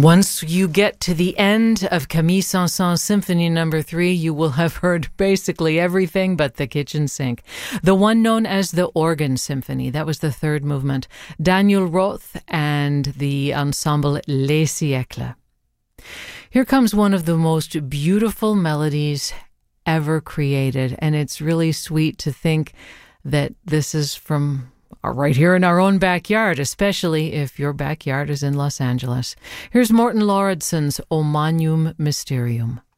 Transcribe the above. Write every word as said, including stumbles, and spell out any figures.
Once you get to the end of Camille Saint-Saëns Symphony Number Three, you will have heard basically everything but the kitchen sink. The one known as the Organ Symphony, that was the third movement. Daniel Roth and the ensemble Les Siècles. Here comes one of the most beautiful melodies ever created, and it's really sweet to think that this is from right here in our own backyard, especially if your backyard is in Los Angeles. Here's Morten Lauridsen's O Magnum Mysterium.